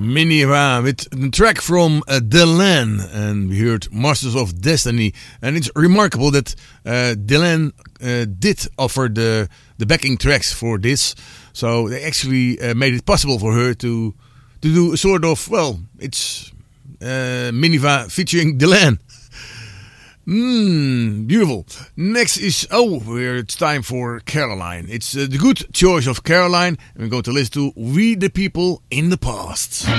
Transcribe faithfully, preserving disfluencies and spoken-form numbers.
Miniva with the track from uh, Delenn, and we heard Masters of Destiny. And it's remarkable that uh, Delenn uh, did offer the, the backing tracks for this. So they actually uh, made it possible for her to to do a sort of, well, it's uh, Miniva featuring Delenn. Mmm, beautiful. Next is, oh, we're, it's time for Caroline. It's uh, the good choice of Caroline. And we're going to listen to We the People in the Past.